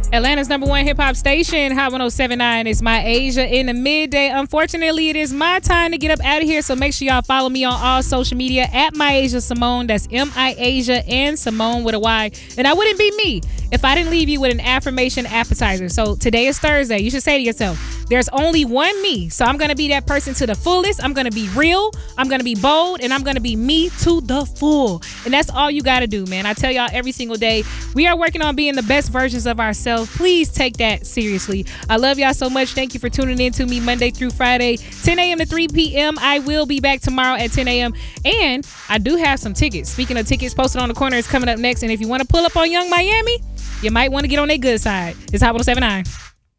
Atlanta's #1 hip hop station, Hot 107.9. It's My Asia in the midday. Unfortunately, it is my time to get up out of here, so make sure y'all follow me on all social media at My Asia Simone. That's MIAsia and Simone with a Y. And I wouldn't be me if I didn't leave you with an affirmation appetizer. So today is Thursday. You should say to yourself, there's only one me. So I'm going to be that person to the fullest. I'm going to be real. I'm going to be bold. And I'm going to be me to the full. And that's all you got to do, man. I tell y'all every single day, we are working on being the best versions of ourselves. Please take that seriously. I love y'all so much. Thank you for tuning in to me Monday through Friday, 10 a.m. to 3 p.m. I will be back tomorrow at 10 a.m. And I do have some tickets. Speaking of tickets, Posted on the Corner is coming up next. And if you want to pull up on Young Miami, you might want to get on their good side. It's Hot 107.9.